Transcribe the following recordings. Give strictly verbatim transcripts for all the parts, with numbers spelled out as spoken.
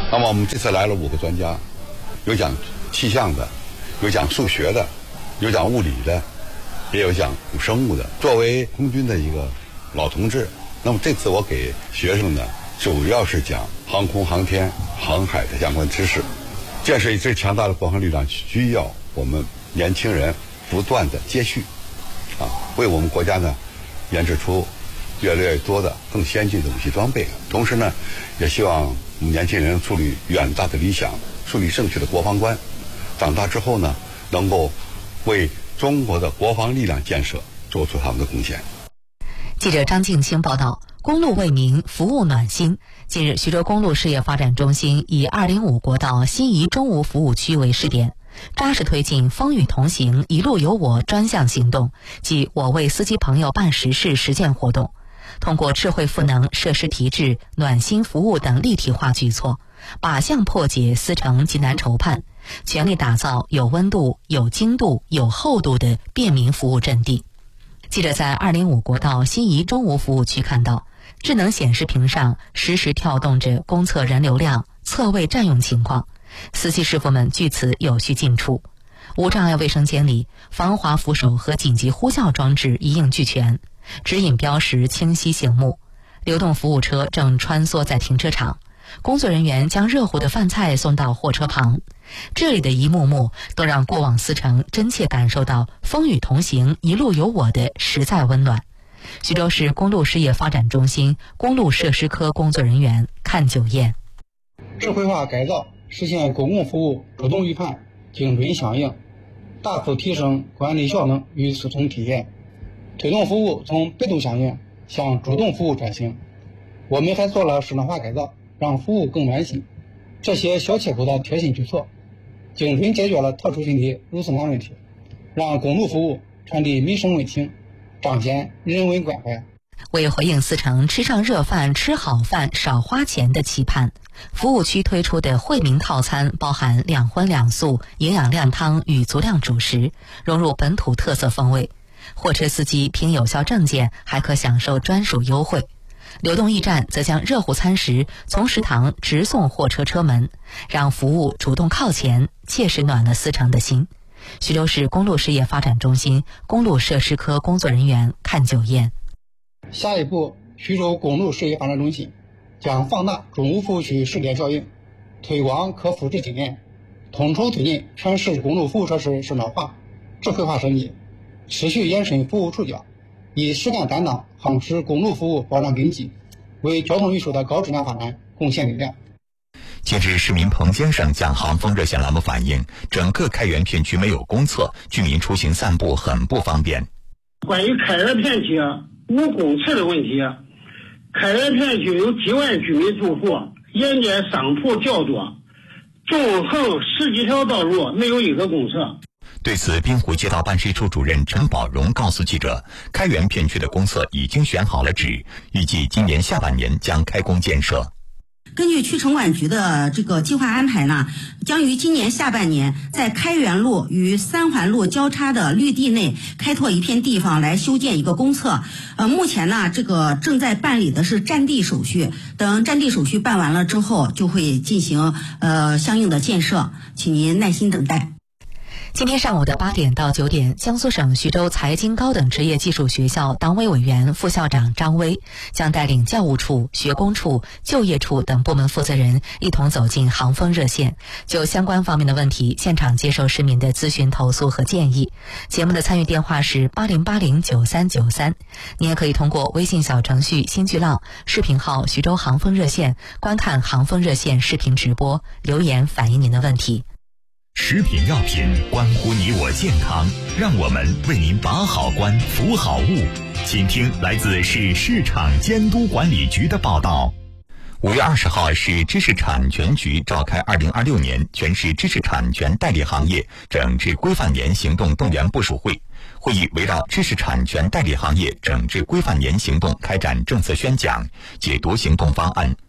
那么我们这次来了五个专家，有讲气象的，有讲数学的，有讲物理的，也有讲生物的。作为空军的一个老同志，那么这次我给学生呢，主要是讲航空航天航海的相关知识。建设一支强大的国防力量，需要我们年轻人不断的接续啊，为我们国家呢研制出越来越多的更先进的武器装备。同时呢，也希望我们年轻人树立远大的理想，树立正确的国防观，长大之后呢，能够为中国的国防力量建设做出他们的贡献。 记者张静清报道。公路为民，服务暖心。近日，徐州公路事业发展中心以二零五国道西宜中吴服务区为试点，扎实推进风雨同行一路有我专项行动及我为司机朋友办实事实践活动，通过智慧赋能、设施提质、暖心服务等立体化举措，靶向破解司乘急难愁盼，全力打造有温度、有精度、有厚度的便民服务阵地。记者在二零五国道西宜中吴服务区看到，智能显示屏上实时跳动着公测人流量、侧位占用情况，司机师傅们据此有序进出。无障碍卫生间里，防滑扶手和紧急呼叫装置一应俱全，指引标识清晰醒目。流动服务车正穿梭在停车场，工作人员将热乎的饭菜送到货车旁。这里的一幕幕都让过往司乘真切感受到风雨同行一路有我的实在温暖。徐州市公路事业发展中心公路设施科工作人员看九燕。 智慧化改造实现公共服务主动预判、精准响应，大幅提升管理效能与司乘体验，推动服务从被动响应向主动服务转型。我们还做了智能化改造，让服务更暖心。这些小切口的贴心举措，精准解决了特殊性的如此难问题，让公路服务传递民生温情，彰显人文关怀。 为回应司乘吃上热饭、吃好饭、少花钱的期盼，服务区推出的惠民套餐包含两荤两素、营养靓汤与足量主食，融入本土特色风味。货车司机凭有效证件还可享受专属优惠。流动驿站则将热乎餐食从食堂直送货车车门，让服务主动靠前，切实暖了司乘的心。徐州市公路事业发展中心公路设施科工作人员看九燕。 下一步，徐州公路事业发展中心将放大中吴服务区试点效应，推广可复制经验，统筹推进全市公路服务设施智能化、智慧化升级，持续延伸服务触角，以实干担当夯实公路服务保障根基，为交通运输的高质量发展贡献力量。 近日，市民彭先生向航风热线栏目反映，整个开原片区没有公厕，居民出行散步很不方便。 关于开原片区无公厕的问题，开原片区有几万居民住户，沿街商铺较多，纵横十几条道路没有一个公厕。 对此，滨湖街道办事处主任陈宝荣告诉记者，开原片区的公厕已经选好了址，预计今年下半年将开工建设。 根据区城管局的这个计划安排呢，将于今年下半年在开原路与三环路交叉的绿地内开拓一片地方来修建一个公厕。呃，目前呢，这个正在办理的是占地手续，等占地手续办完了之后，就会进行呃相应的建设，请您耐心等待。 今天上午的八点到九点，江苏省徐州财经高等职业技术学校党委委员、副校长张威将带领教务处、学工处、就业处等部门负责人一同走进航风热线，就相关方面的问题现场接受市民的咨询、投诉和建议。节目的参与电话是八零八零九三九三，你也可以通过微信小程序新巨浪、视频号徐州航风热线观看航风热线视频直播，留言反映您的问题。 食品药品关乎你我健康，让我们为您把好关、服好务。请听来自市市场监督管理局的报道。 五月二十号，市知识产权局召开二零二六年全市知识产权代理行业整治规范年行动动员部署会。会议围绕知识产权代理行业整治规范年行动开展政策宣讲、解读行动方案、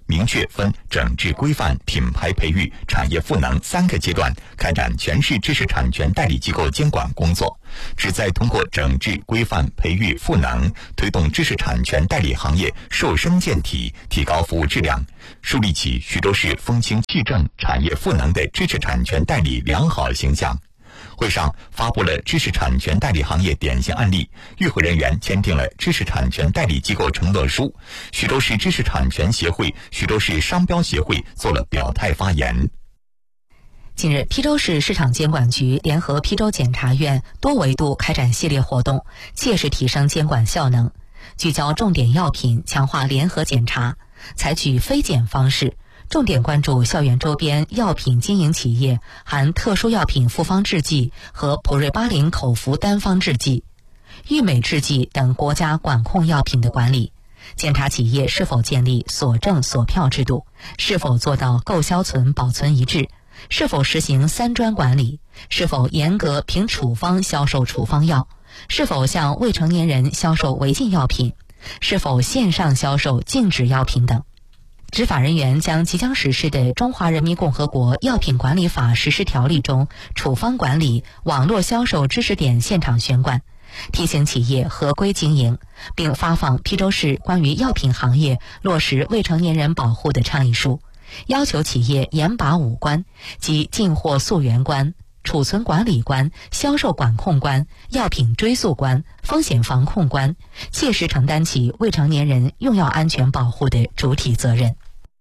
明确分整治规范、品牌培育、产业赋能三个阶段开展全市知识产权代理机构监管工作，旨在通过整治规范、培育赋能，推动知识产权代理行业瘦身健体，提高服务质量，树立起徐州市风清气正、产业赋能的知识产权代理良好形象。会上发布了知识产权代理行业典型案例，与会人员签订了知识产权代理机构承诺书。徐州市知识产权协会、徐州市商标协会做了表态发言。 近日，邳州市市场监管局联合邳州检察院多维度开展系列活动，切实提升监管效能，聚焦重点药品，强化联合检查，采取非检方式，重点关注校园周边药品经营企业含特殊药品复方制剂和普瑞巴林口服单方制剂、郁美制剂等国家管控药品的管理，检查企业是否建立锁证锁票制度，是否做到购销存保存一致，是否实行三专管理，是否严格凭处方销售处方药，是否向未成年人销售违禁药品，是否线上销售禁止药品等。执法人员将即将实施的《中华人民共和国药品管理法实施条例》中处方管理、网络销售知识点现场宣贯，提醒企业合规经营，并发放邳州市关于药品行业落实未成年人保护的倡议书，要求企业严把五关，即进货溯源关、储存管理关、销售管控关、药品追溯关、风险防控关，切实承担起未成年人用药安全保护的主体责任。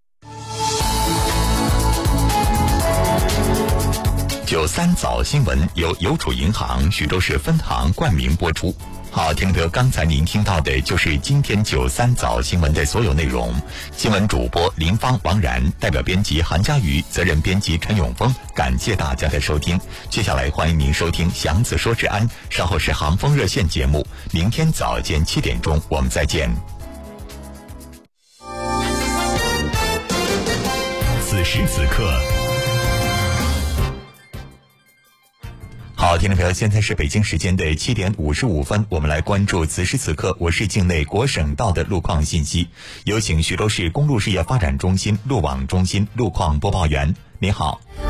九三早新闻由邮储银行徐州市分行冠名播出。好，听得刚才您听到的就是今天九三早新闻的所有内容。新闻主播林芳、王然，代表编辑韩佳瑜，责任编辑陈永峰，感谢大家的收听。接下来欢迎您收听祥子说治安，稍后是航风热线节目。明天早间七点钟我们再见。 此时此刻。 好，听众朋友，现在是北京时间的七点五十五分，我们来关注此时此刻我市境内国省道的路况信息。有请徐州市公路事业发展中心路网中心路况播报员，您好。